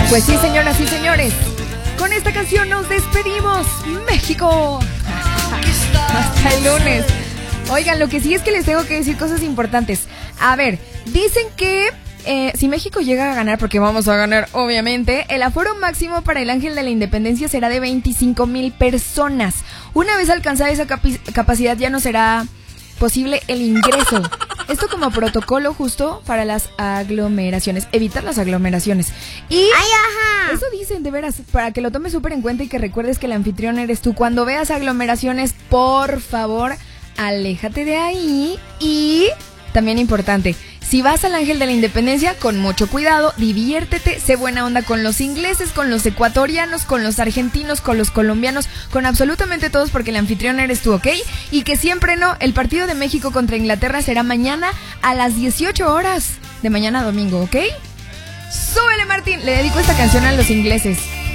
Pues sí, señoras y señores, con esta canción nos despedimos. ¡México! Hasta el lunes. Oigan, lo que sí es que les tengo que decir cosas importantes. A ver, dicen que si México llega a ganar, porque vamos a ganar obviamente, el aforo máximo para el Ángel de la Independencia será de 25,000 personas. Una vez alcanzada esa capacidad ya no será posible el ingreso. Esto como protocolo justo para las aglomeraciones, evitar las aglomeraciones. Y ¡ay, ajá! Eso dicen, de veras, para que lo tomes súper en cuenta y que recuerdes que el anfitrión eres tú. Cuando veas aglomeraciones, por favor, aléjate de ahí. Y también importante, si vas al Ángel de la Independencia, con mucho cuidado, diviértete, sé buena onda con los ingleses, con los ecuatorianos, con los argentinos, con los colombianos, con absolutamente todos, porque el anfitrión eres tú, ¿ok? Y que siempre no, el partido de México contra Inglaterra será mañana a las 18 horas de mañana a domingo, ¿ok? ¡Súbele, Martín! Le dedico esta canción a los ingleses.